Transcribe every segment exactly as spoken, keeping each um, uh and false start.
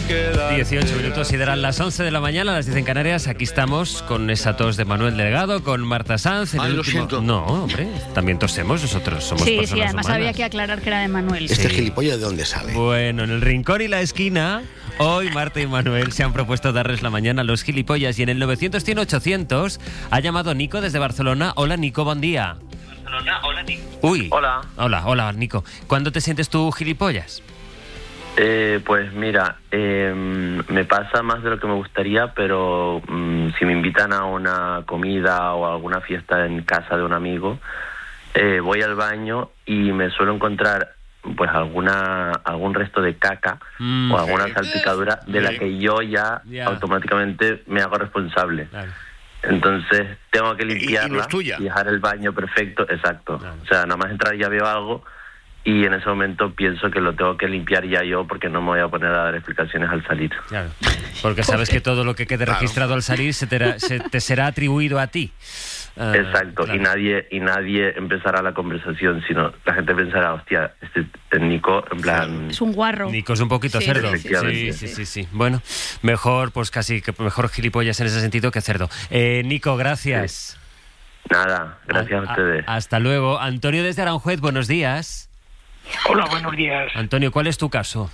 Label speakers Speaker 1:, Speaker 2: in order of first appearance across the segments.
Speaker 1: dieciocho minutos y darán las once de la mañana, las diez en Canarias. Aquí estamos con esa tos de Manuel Delgado, con Marta Sanz. En
Speaker 2: Ay,
Speaker 1: el
Speaker 2: lo
Speaker 1: último...
Speaker 2: siento.
Speaker 1: No, hombre, también tosemos, nosotros somos
Speaker 3: Sí,
Speaker 1: personas
Speaker 3: sí, además
Speaker 1: humanas.
Speaker 3: había que aclarar que era de Manuel.
Speaker 2: ¿Este
Speaker 1: Sí.
Speaker 2: gilipollas de dónde sale?
Speaker 1: Bueno, en el rincón y la esquina, hoy Marta y Manuel se han propuesto darles la mañana a los gilipollas y en el novecientos cien ochocientos ha llamado Nico desde Barcelona. Hola, Nico, buen día.
Speaker 4: Barcelona, hola, Nico.
Speaker 1: Uy.
Speaker 4: Hola.
Speaker 1: Hola, hola, Nico. ¿Cuándo te sientes tú gilipollas?
Speaker 4: Eh, pues mira, eh, me pasa más de lo que me gustaría, pero mm, si me invitan a una comida o a alguna fiesta en casa de un amigo, eh, voy al baño y me suelo encontrar pues alguna algún resto de caca
Speaker 1: Mm.
Speaker 4: o alguna salpicadura de la que yo ya
Speaker 1: Ya.
Speaker 4: automáticamente me hago responsable.
Speaker 1: Claro.
Speaker 4: Entonces tengo que
Speaker 2: Y- y no
Speaker 4: limpiarla
Speaker 2: es tuya.
Speaker 4: y dejar el baño perfecto, exacto.
Speaker 1: Claro.
Speaker 4: O sea, nada más entrar ya veo algo y en ese momento pienso que lo tengo que limpiar ya yo porque no me voy a poner a dar explicaciones al salir.
Speaker 1: Claro, porque sabes que todo lo que quede
Speaker 2: Claro.
Speaker 1: registrado al salir se te, ra- se te será atribuido a ti. Ah,
Speaker 4: Exacto,
Speaker 1: claro.
Speaker 4: y nadie y nadie empezará la conversación, sino la gente pensará, hostia, este eh, Nico, en plan...
Speaker 3: Es un guarro.
Speaker 1: Nico es un poquito
Speaker 3: Sí,
Speaker 1: cerdo.
Speaker 3: sí,
Speaker 4: Efectivamente.
Speaker 1: Sí, sí, sí, sí. Bueno, mejor, pues casi que mejor gilipollas en ese sentido que cerdo. Eh, Nico, gracias.
Speaker 4: Nada, gracias a,
Speaker 1: A-
Speaker 4: ustedes.
Speaker 1: hasta luego. Antonio desde Aranjuez, buenos días.
Speaker 5: Hola, buenos días.
Speaker 1: Antonio, ¿cuál es tu caso?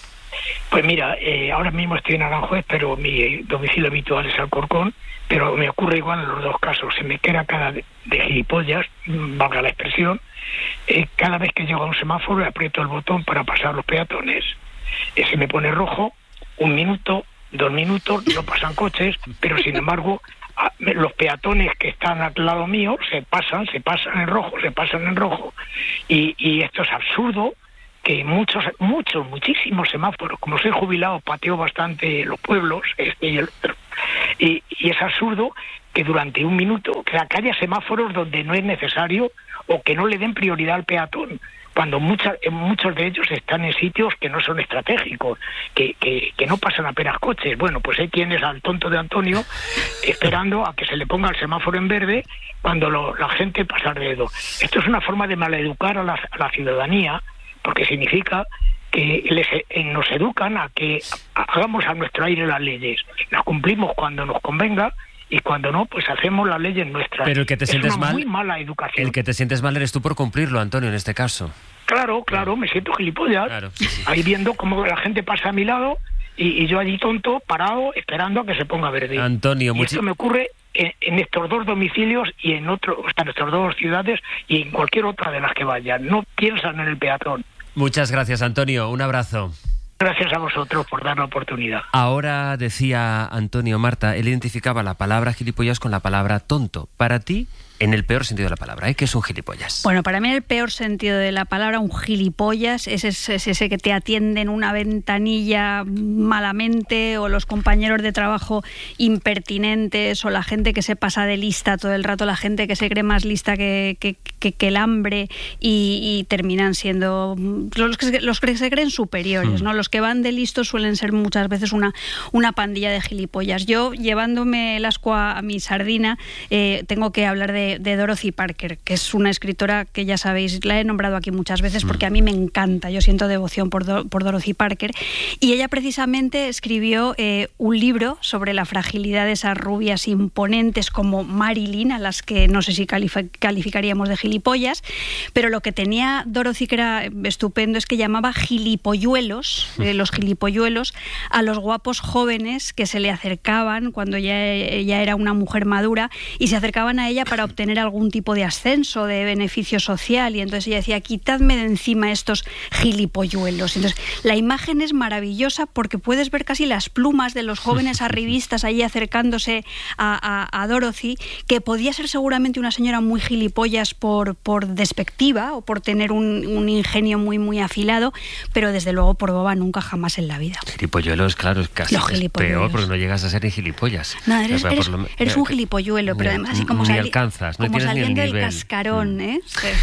Speaker 5: Pues mira, eh, ahora mismo estoy en Aranjuez, pero mi domicilio habitual es Alcorcón, pero me ocurre igual en los dos casos. Se me queda cara de, de gilipollas, mm, valga la expresión, eh, cada vez que llego a un semáforo aprieto el botón para pasar los peatones. Eh, se me pone rojo, un minuto, dos minutos, no pasan coches, pero sin embargo a- me- los peatones que están al lado mío se pasan, se pasan en rojo, se pasan en rojo. Y, y esto es absurdo, que muchos, muchos, muchísimos semáforos, como soy jubilado, pateo bastante los pueblos, este y el otro, y, y es absurdo que durante un minuto, que haya semáforos donde no es necesario o que no le den prioridad al peatón, cuando muchas, muchos de ellos están en sitios que no son estratégicos, que, que, que no pasan apenas coches. Bueno, pues hay quienes al tonto de Antonio esperando a que se le ponga el semáforo en verde cuando lo- la gente pasa alrededor. Esto es una forma de maleducar a la, a la ciudadanía, porque significa que les, eh, nos educan a que hagamos a nuestro aire las leyes. Las cumplimos cuando nos convenga y cuando no, pues hacemos las leyes nuestras.
Speaker 1: Pero el que te
Speaker 5: es
Speaker 1: sientes
Speaker 5: una
Speaker 1: mal-
Speaker 5: muy mala educación.
Speaker 1: El que te sientes mal eres tú por cumplirlo, Antonio, en este caso.
Speaker 5: Claro, claro, me siento gilipollas.
Speaker 1: Claro, sí, sí.
Speaker 5: Ahí viendo cómo la gente pasa a mi lado y, y yo allí tonto, parado, esperando a que se ponga verde.
Speaker 1: Antonio,
Speaker 5: y
Speaker 1: muchi-
Speaker 5: esto me ocurre en, en estos dos domicilios y en otro, o sea, en estas dos ciudades y en cualquier otra de las que vayan. No piensan en el peatón.
Speaker 1: Muchas gracias, Antonio. Un abrazo.
Speaker 5: Gracias a vosotros por dar la oportunidad.
Speaker 1: Ahora decía Antonio, Marta, él identificaba la palabra gilipollas con la palabra tonto. Para ti, en el peor sentido de la palabra, ¿eh? ¿Qué es un gilipollas?
Speaker 3: Bueno, para mí el peor sentido de la palabra, un gilipollas, es ese, es ese que te atiende en una ventanilla malamente, o los compañeros de trabajo impertinentes, o la gente que se pasa de lista todo el rato, la gente que se cree más lista que, que, que, que el hambre y, y terminan siendo los que, los que se creen superiores, ¿no? Los que van de listos suelen ser muchas veces una, una pandilla de gilipollas. Yo, llevándome el ascua a mi sardina, eh, tengo que hablar de De, de Dorothy Parker, que es una escritora que ya sabéis, la he nombrado aquí muchas veces porque a mí me encanta, yo siento devoción por, Do, por Dorothy Parker, y ella precisamente escribió eh, un libro sobre la fragilidad de esas rubias imponentes como Marilyn, a las que no sé si calific- calificaríamos de gilipollas, pero lo que tenía Dorothy que era estupendo es que llamaba gilipolluelos, eh, los gilipolluelos, a los guapos jóvenes que se le acercaban cuando ya ella era una mujer madura y se acercaban a ella para obtener algún tipo de ascenso, de beneficio social, y entonces ella decía, quitadme de encima estos gilipolluelos. Entonces la imagen es maravillosa porque puedes ver casi las plumas de los jóvenes arribistas allí acercándose a, a, a Dorothy, que podía ser seguramente una señora muy gilipollas por, por despectiva o por tener un, un ingenio muy muy afilado, pero desde luego por boba nunca jamás en la vida.
Speaker 1: Gilipolluelos, claro, es casi
Speaker 3: Los
Speaker 1: es
Speaker 3: gilipolluelos.
Speaker 1: peor porque no llegas a ser ni gilipollas.
Speaker 3: No, eres,
Speaker 1: O sea, por
Speaker 3: eres,
Speaker 1: lo me-
Speaker 3: eres un
Speaker 1: eh,
Speaker 3: gilipolluelo, pero
Speaker 1: ni-
Speaker 3: además así como,
Speaker 1: ni
Speaker 3: sali-
Speaker 1: alcanzas, no
Speaker 3: como
Speaker 1: tienes ni el
Speaker 3: saliendo del
Speaker 1: nivel.
Speaker 3: cascarón, ¿eh?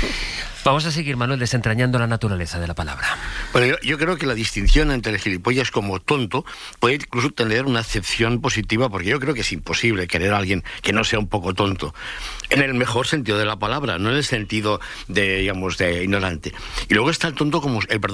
Speaker 1: Vamos a seguir, Manuel, desentrañando la naturaleza de la palabra.
Speaker 2: Bueno, yo, yo creo que la distinción entre el gilipollas como tonto puede incluso tener una acepción positiva, porque yo creo que es imposible querer a alguien que no sea un poco tonto, en el mejor sentido de la palabra, no en el sentido de, digamos, de ignorante. Y luego está el tonto como, el perdón,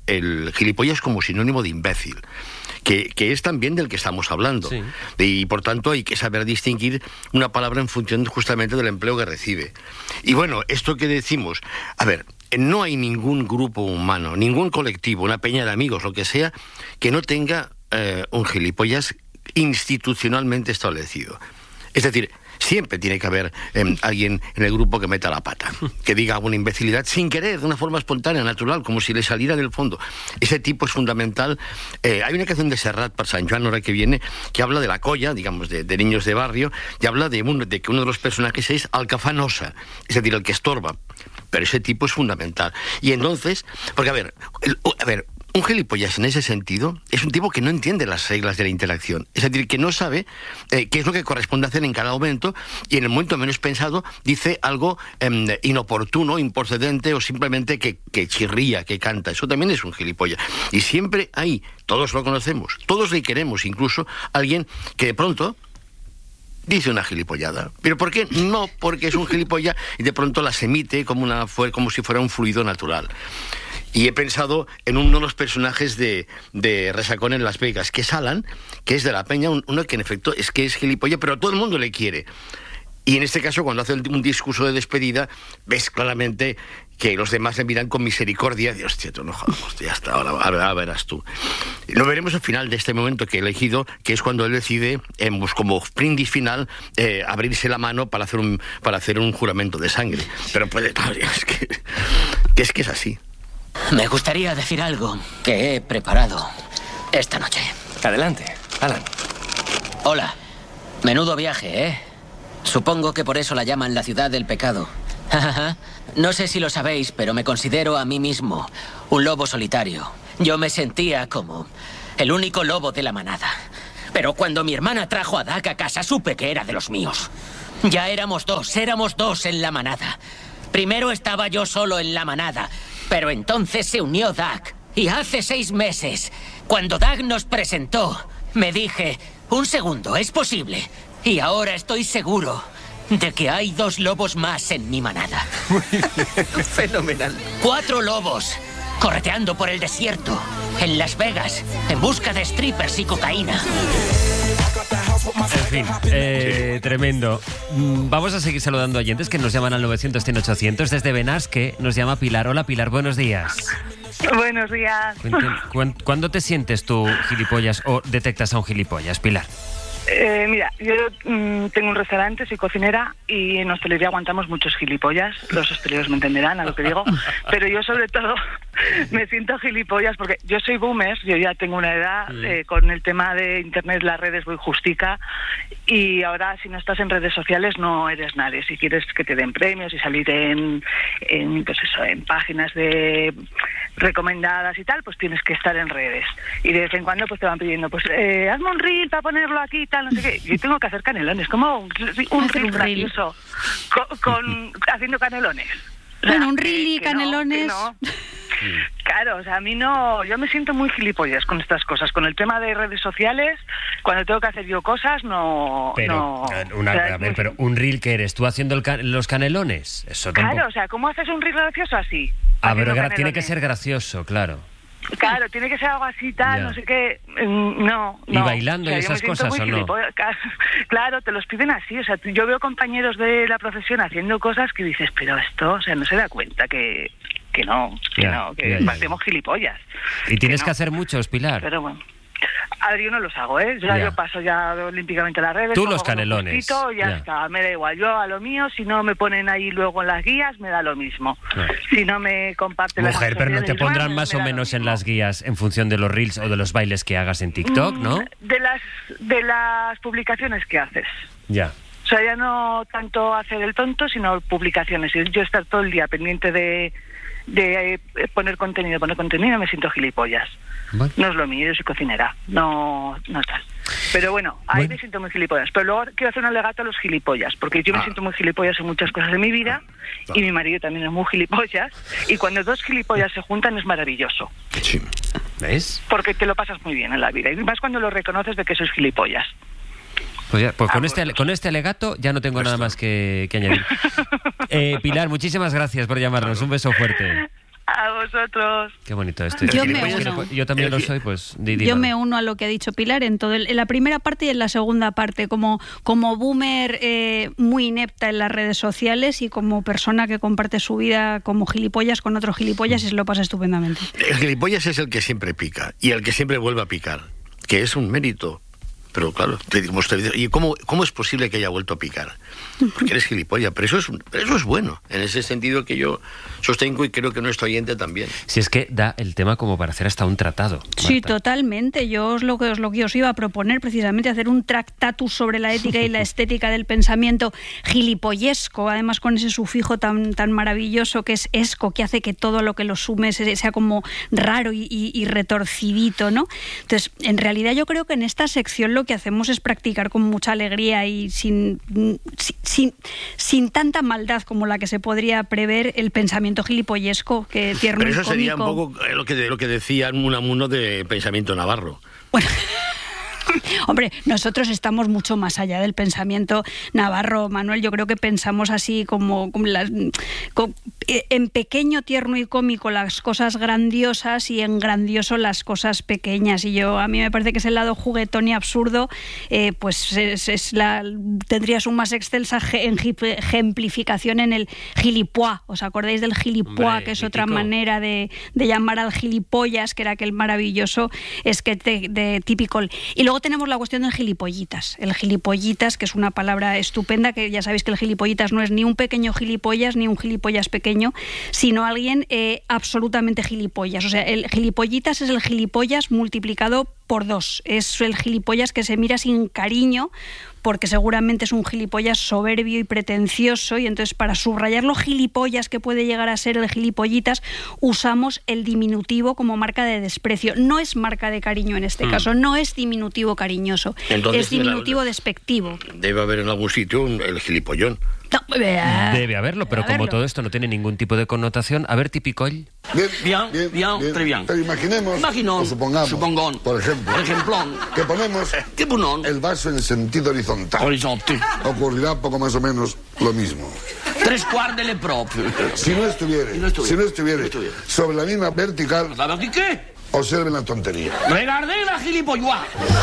Speaker 2: el gilipollas como sinónimo de imbécil, que, que es también del que estamos hablando. Sí. Y por tanto hay que saber distinguir una palabra en función justamente del empleo que recibe. Y bueno, esto que decimos, a ver, no hay ningún grupo humano, ningún colectivo, una peña de amigos, lo que sea, que no tenga eh, un gilipollas institucionalmente establecido. Es decir, siempre tiene que haber eh, alguien en el grupo que meta la pata, que diga alguna imbecilidad sin querer, de una forma espontánea, natural, como si le saliera del fondo. Ese tipo es fundamental. Eh, hay una canción de Serrat para Sant Joan, ahora que viene, que habla de la colla, digamos, de, de niños de barrio, y habla de, un, de que uno de los personajes es el que fa nosa, es decir, el que estorba. Pero ese tipo es fundamental. Y entonces, porque a ver, el, a ver, un gilipollas en ese sentido es un tipo que no entiende las reglas de la interacción. Es decir, que no sabe eh, qué es lo que corresponde hacer en cada momento y en el momento menos pensado dice algo eh, inoportuno, improcedente o simplemente que, que chirría, que canta. Eso también es un gilipollas. Y siempre hay, todos lo conocemos, todos le queremos, incluso alguien que de pronto dice una gilipollada. ¿Pero por qué? No porque es un gilipollas y de pronto las emite como, una, como si fuera un fluido natural. Y he pensado en uno de los personajes de, de Resacón en Las Vegas, que es Alan, que es de la peña, un, uno que en efecto es que es gilipollas, pero todo el mundo le quiere. Y en este caso, cuando hace un discurso de despedida, ves claramente que los demás le miran con misericordia. Dios, tío, no jodamos, ya está, ahora, ahora verás tú. Lo veremos al final de este momento que he elegido, que es cuando él decide, eh, pues como brindis final, eh, abrirse la mano para hacer un para hacer un juramento de sangre. Pero puede, es que, que es que es así.
Speaker 6: Me gustaría decir algo que he preparado esta noche.
Speaker 7: Adelante, Alan.
Speaker 6: Hola. Menudo viaje, ¿eh? Supongo que por eso la llaman la ciudad del pecado. No sé si lo sabéis, pero me considero a mí mismo un lobo solitario. Yo me sentía como el único lobo de la manada. Pero cuando mi hermana trajo a Doug a casa, supe que era de los míos. Ya éramos dos, éramos dos en la manada. Primero estaba yo solo en la manada, pero entonces se unió Doug. Y hace seis meses, cuando Doug nos presentó, me dije, un segundo, ¿es posible? Y ahora estoy seguro de que hay dos lobos más en mi manada.
Speaker 7: Fenomenal.
Speaker 6: Cuatro lobos, correteando por el desierto, en Las Vegas, en busca de strippers y cocaína.
Speaker 1: En fin, eh, tremendo. Vamos a seguir saludando a oyentes que nos llaman al novecientos, cien, ochocientos. Desde Benasque nos llama Pilar. Hola, Pilar, buenos días.
Speaker 8: Buenos días.
Speaker 1: Cuéntame, ¿cuándo te sientes tú gilipollas o detectas a un gilipollas, Pilar?
Speaker 8: Eh, mira, yo mmm, tengo un restaurante, soy cocinera y en hostelería aguantamos muchos gilipollas. Los hosteleros me entenderán a lo que digo, pero yo sobre todo me siento gilipollas porque yo soy boomer, yo ya tengo una edad, eh, con el tema de internet, las redes voy justica y ahora si no estás en redes sociales no eres nadie. Si quieres que te den premios y salir en, en pues eso, en páginas de recomendadas y tal, pues tienes que estar en redes. Y de vez en cuando pues te van pidiendo, pues eh, hazme un reel para ponerlo aquí, tal, no sé qué. Yo tengo que hacer canelones, como un, un reel gracioso con, con haciendo canelones. O sea,
Speaker 3: bueno, un reel y canelones.
Speaker 8: No, no. Claro, o sea, a mí no, yo me siento muy gilipollas con estas cosas, con el tema de redes sociales, cuando tengo que hacer yo cosas, no...
Speaker 1: Pero,
Speaker 8: no,
Speaker 1: una,
Speaker 8: o sea,
Speaker 1: a ver, pero un reel, ¿qué eres? ¿Tú haciendo el ca los canelones? Eso tampoco...
Speaker 8: Claro, o sea, ¿cómo haces un reel gracioso así?
Speaker 1: Ah, pero tiene que ser gracioso, claro.
Speaker 8: Claro, tiene que ser algo así, tal, ya. No sé qué, no, no.
Speaker 1: ¿Y bailando, o sea, y esas cosas o no?
Speaker 8: Claro, te los piden así, o sea, yo veo compañeros de la profesión haciendo cosas que dices, pero esto, o sea, no se da cuenta que, que no, que ya, no, que hacemos gilipollas.
Speaker 1: Y tienes que,
Speaker 8: que
Speaker 1: no. hacer muchos, Pilar.
Speaker 8: Pero bueno. A ver, yo no los hago, ¿eh? Yo, ya. yo paso ya olímpicamente las redes.
Speaker 1: Tú los canelones.
Speaker 8: Postito, ya, ya está, me da igual. Yo a lo mío, si no me ponen ahí luego en las guías, me da lo mismo. Claro. Si no me comparten las
Speaker 1: Mujer, pero no te pondrán más o menos en las guías en función de los reels o de los bailes que hagas en TikTok, ¿no?
Speaker 8: De las, de las publicaciones que haces.
Speaker 1: Ya.
Speaker 8: O sea, ya no tanto hacer el tonto, sino publicaciones. Yo estar todo el día pendiente de... de poner contenido, poner contenido, me siento gilipollas. Bueno. No es lo mío, yo soy cocinera, no, no tal. Pero bueno, ahí bueno. me siento muy gilipollas. Pero luego quiero hacer un alegato a los gilipollas, porque yo ah. me siento muy gilipollas en muchas cosas de mi vida, ah. y mi marido también es muy gilipollas, y cuando dos gilipollas se juntan es maravilloso.
Speaker 2: Sí.
Speaker 1: ¿Ves?
Speaker 8: Porque te lo pasas muy bien en la vida, y más cuando lo reconoces de que sois gilipollas.
Speaker 1: Pues, ya, pues ah, con, este, pues, con este alegato ya no tengo nada más que, que añadir. Eh, Pilar, muchísimas gracias por llamarnos. Un beso fuerte.
Speaker 8: A vosotros.
Speaker 1: Qué bonito esto.
Speaker 3: Yo,
Speaker 1: El
Speaker 3: me
Speaker 1: gilipollas,
Speaker 3: uno.
Speaker 1: que yo también lo soy, pues di,
Speaker 3: Yo
Speaker 1: dímelo.
Speaker 3: me uno a lo que ha dicho Pilar en todo el- en la primera parte y en la segunda parte, como, como boomer eh, muy inepta en las redes sociales y como persona que comparte su vida como gilipollas con otros gilipollas y se lo pasa estupendamente.
Speaker 2: El gilipollas es el que siempre pica y el que siempre vuelve a picar, que es un mérito. Pero claro, te digo, usted, ¿y cómo, cómo es posible que haya vuelto a picar? Porque eres gilipollas, pero eso es, pero eso es bueno, en ese sentido que yo sostengo y creo que nuestro oyente también.
Speaker 1: Si es que da el tema como para hacer hasta un tratado.
Speaker 3: Sí,
Speaker 1: Marta.
Speaker 3: totalmente. Yo os lo que os lo que os iba a proponer precisamente hacer un tractatus sobre la ética y la estética del pensamiento gilipollesco, además con ese sufijo tan tan maravilloso que es esco, que hace que todo lo que lo sume sea como raro y, y, y retorcidito, ¿no? Entonces, en realidad yo creo que en esta sección lo que hacemos es practicar con mucha alegría y sin sin, sin, sin tanta maldad como la que se podría prever el pensamiento gilipollesco, que tierno
Speaker 2: Pero
Speaker 3: y
Speaker 2: eso sería un
Speaker 3: cómico.
Speaker 2: poco lo que, lo que decía Unamuno de pensamiento navarro.
Speaker 3: Bueno, hombre, nosotros estamos mucho más allá del pensamiento navarro, Manuel. Yo creo que pensamos así como, como las, con, en pequeño, tierno y cómico las cosas grandiosas y en grandioso las cosas pequeñas. Y yo a mí me parece que ese lado juguetón y absurdo, eh, pues es, es la, tendrías un más excelsa ejemplificación en el gilipois. ¿Os acordáis del gilipois,
Speaker 1: Hombre,
Speaker 3: que es
Speaker 1: mítico.
Speaker 3: otra manera de, de llamar al gilipollas, que era aquel maravilloso sketch de, de típico? Y luego tenemos la cuestión del gilipollitas. El gilipollitas, que es una palabra estupenda, que ya sabéis que el gilipollitas no es ni un pequeño gilipollas ni un gilipollas pequeño, sino alguien eh, absolutamente gilipollas. O sea, el gilipollitas es el gilipollas multiplicado por dos. Es el gilipollas que se mira sin cariño, porque seguramente es un gilipollas soberbio y pretencioso, y entonces para subrayar lo gilipollas que puede llegar a ser el gilipollitas usamos el diminutivo como marca de desprecio. No es marca de cariño en este
Speaker 2: Mm.
Speaker 3: caso, no es diminutivo cariñoso,
Speaker 2: Entonces,
Speaker 3: es diminutivo despectivo.
Speaker 2: Debe haber en algún sitio un- el gilipollón.
Speaker 3: No, eh,
Speaker 1: Debe haberlo, pero
Speaker 3: debe
Speaker 1: como
Speaker 3: haberlo.
Speaker 1: todo esto no tiene ningún tipo de connotación, a ver, tipicoll.
Speaker 9: Bien,
Speaker 10: Bien, bien, très bien.
Speaker 9: Pero imaginemos,
Speaker 10: Imaginons,
Speaker 9: o supongamos,
Speaker 10: supongons,
Speaker 9: por ejemplo,
Speaker 10: por ejemplón,
Speaker 9: que ponemos
Speaker 10: que ponons,
Speaker 9: el vaso en sentido horizontal.
Speaker 10: horizonte,
Speaker 9: Ocurrirá poco más o menos lo mismo.
Speaker 10: tres quarts de le propre.
Speaker 9: Si no estuviera,
Speaker 10: Si no estuviera,
Speaker 9: si no estuviera
Speaker 10: si no estuviera.
Speaker 9: sobre la misma vertical,
Speaker 10: ¿Sabes de qué?
Speaker 9: observen la tontería.
Speaker 10: Regardez la gilipollois.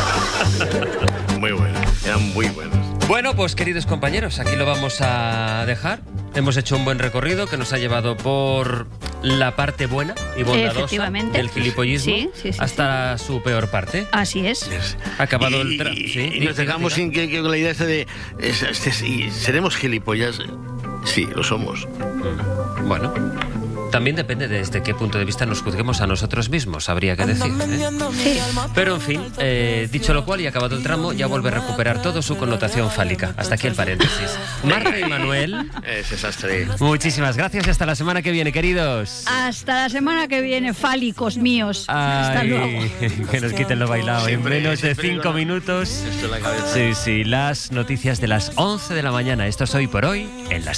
Speaker 2: Muy buenos, eran muy buenos.
Speaker 1: Bueno, pues queridos compañeros, aquí lo vamos a dejar. Hemos hecho un buen recorrido que nos ha llevado por la parte buena y bondadosa
Speaker 3: Efectivamente.
Speaker 1: del gilipollismo
Speaker 3: Sí, sí, sí,
Speaker 1: hasta su peor parte.
Speaker 3: Así es.
Speaker 1: Ha acabado
Speaker 2: y,
Speaker 1: el tra-
Speaker 2: y-
Speaker 1: sí,
Speaker 2: y
Speaker 1: diga,
Speaker 2: nos dejamos
Speaker 1: diga.
Speaker 2: sin que, que con la idea esta de es- es- es- y ¿seremos gilipollas? Sí, lo somos.
Speaker 1: Bueno, también depende desde qué punto de vista nos juzguemos a nosotros mismos, habría que decir. ¿eh?
Speaker 3: Sí.
Speaker 1: Pero en fin, eh, dicho lo cual y acabado el tramo, ya vuelve a recuperar todo su connotación fálica. Hasta aquí el paréntesis. Marta y Manuel,
Speaker 2: Es desastre.
Speaker 1: muchísimas gracias y hasta la semana que viene, queridos.
Speaker 3: Hasta la semana que viene, fálicos míos. Hasta
Speaker 1: Ay,
Speaker 3: luego.
Speaker 1: que nos quiten lo bailado. En
Speaker 2: Siempre-
Speaker 1: menos de
Speaker 2: siempre
Speaker 1: cinco
Speaker 2: con-
Speaker 1: minutos.
Speaker 2: Esto en la cabeza.
Speaker 1: Sí, sí, las noticias de las once de la mañana. Esto es Hoy por Hoy en las